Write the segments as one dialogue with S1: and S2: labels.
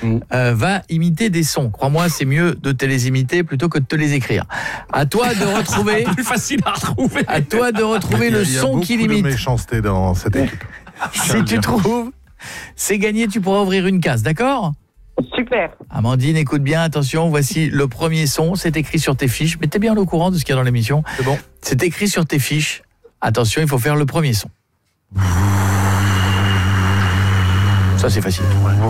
S1: va imiter des sons. Crois-moi, c'est mieux de te les imiter plutôt que de te les écrire. À toi de retrouver
S2: plus facile à retrouver.
S1: À toi de retrouver le son qu'il imite.
S3: Il y a beaucoup de méchanceté dans cette équipe.
S1: Si tu trouves, c'est gagné, tu pourras ouvrir une case, d'accord ?
S4: Super.
S1: Amandine, écoute bien, attention, voici le premier son, c'est écrit sur tes fiches. Mettez bien au courant de ce qu'il y a dans l'émission.
S3: C'est bon.
S1: C'est écrit sur tes fiches. Attention, il faut faire le premier son. Ça, c'est facile.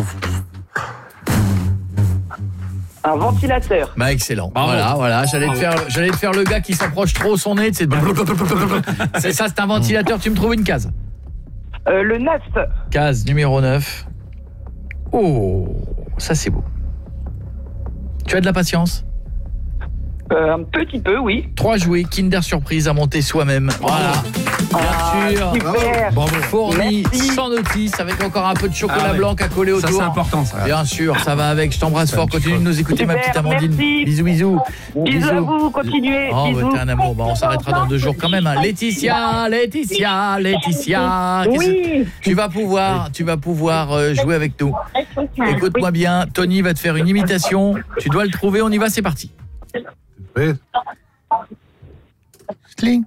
S4: Un ventilateur.
S1: Bah, excellent.
S2: Bravo.
S1: Voilà. J'allais te faire le gars qui s'approche trop son nez. C'est ça, c'est un ventilateur. Tu me trouves une case.
S4: Le 9.
S1: Case numéro 9. Oh, ça c'est beau. Tu as de la patience ?
S4: Un petit peu, oui.
S1: 3 jouets Kinder Surprise à monter soi-même. Voilà. Bien sûr.
S4: Super.
S3: Bravo.
S1: Fourni
S4: Merci.
S1: sans notice avec encore un peu de chocolat
S2: Ah ouais.
S1: blanc à coller autour.
S2: Ça c'est important ça.
S1: Bien sûr, ça va avec. Je t'embrasse fort. Continue de nous écouter, ma
S4: Super,
S1: petite Amandine.
S4: merci.
S1: Bisous.
S4: Bisous à vous, continuez.
S1: Oh,
S4: Bisous.
S1: t'es un amour. Bon, on s'arrêtera dans 2 jours quand même. Hein. Laetitia.
S4: Oui.
S1: Tu vas pouvoir jouer avec nous. Écoute-moi bien. Tony va te faire une imitation. Tu dois le trouver. On y va. C'est parti.
S3: Oui. Schling.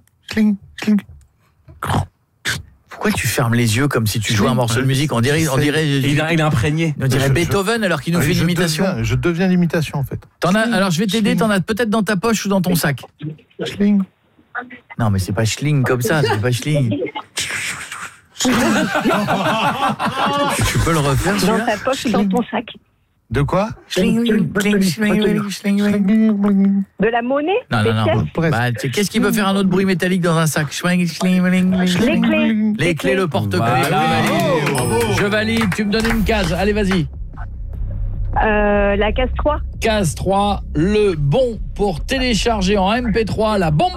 S1: Pourquoi tu fermes les yeux comme si tu jouais un morceau de musique ? On dirait
S2: Il est imprégné.
S1: Beethoven alors qu'il nous fait une imitation.
S3: Je deviens l'imitation en fait.
S1: Alors je vais t'aider, t'en as peut-être dans ta poche ou dans ton sac.
S3: Schling.
S1: Non mais c'est pas schling comme ça, c'est pas schling. Tu peux le refaire
S4: Dans
S1: celui-là ?
S4: ta poche ou dans ton sac.
S3: De quoi?
S4: De la monnaie?
S1: Non. Bah, qu'est-ce qui peut faire un autre bruit métallique dans un sac?
S4: Les clés.
S1: Les clés, le porte-clés.
S2: Voilà.
S1: Je valide, tu me donnes une case. Allez, vas-y.
S4: La case 3.
S1: Case 3, le bon pour télécharger en MP3 la bombe